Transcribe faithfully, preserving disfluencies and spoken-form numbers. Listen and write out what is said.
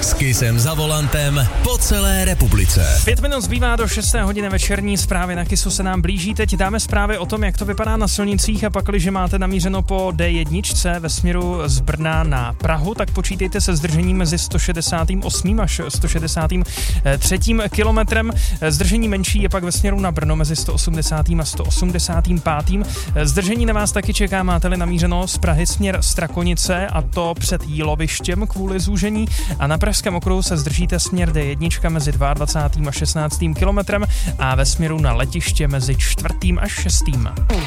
S Kissem za volantem po celé republice. Pět minut zbývá do šesté hodiny večerní zprávy na Kissu se nám blíží. Teď dáme zprávy o tom, jak to vypadá na silnicích a pak, když máte namířeno po D jedna ve směru z Brna na Prahu, tak počítejte se zdržením mezi sto šedesát osm až sto šedesát tři kilometrem. Zdržení menší je pak ve směru na Brno mezi sto osmdesát a sto osmdesát pět. Zdržení na vás taky čeká, máte-li namířeno z Prahy směr Strakonice, a to před Jílovištěm kvůli zúžení, a na Pražském okruhu se zdržíte směr D jedna mezi dvacátým druhým a šestnáctým kilometrem a ve směru na letiště mezi čtvrtým až šestým.